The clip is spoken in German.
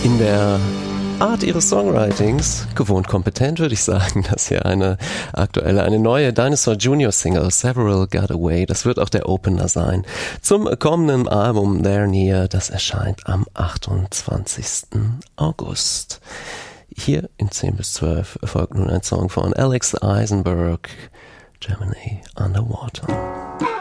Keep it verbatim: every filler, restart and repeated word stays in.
In der Art ihres Songwritings, gewohnt kompetent, würde ich sagen, dass hier eine aktuelle, eine neue Dinosaur Junior Single, Several Got Away, das wird auch der Opener sein, zum kommenden Album They're Near, das erscheint am achtundzwanzigsten August. Hier in zehn bis zwölf folgt nun ein Song von Alex Eisenberg, Germany Underwater.